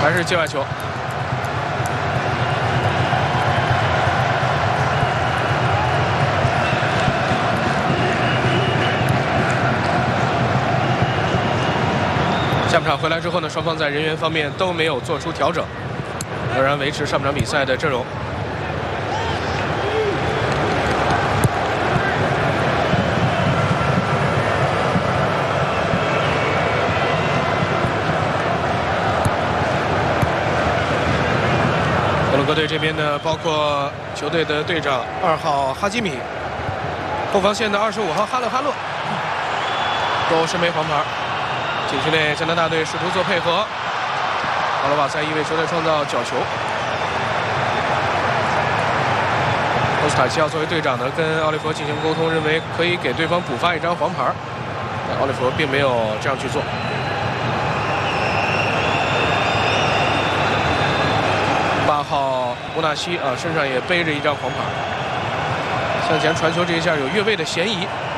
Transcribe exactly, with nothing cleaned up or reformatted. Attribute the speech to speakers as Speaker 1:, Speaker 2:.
Speaker 1: 还是界外球。下半场回来之后呢，双方在人员方面都没有做出调整，仍然维持上半场比赛的阵容。 摩洛哥队这边呢，包括球队的队长二号哈基米，后防线的二十五号哈勒哈勒，都是枚黄牌。禁区内，加拿大队试图做配合，奥罗瓦塞伊为球队创造角球。欧斯塔西奥作为队长呢，跟奥利弗进行沟通，认为可以给对方补发一张黄牌，但奥利弗并没有这样去做。 八号乌纳西啊，身上也背着一张黄牌，向前传球这一下有越位的嫌疑。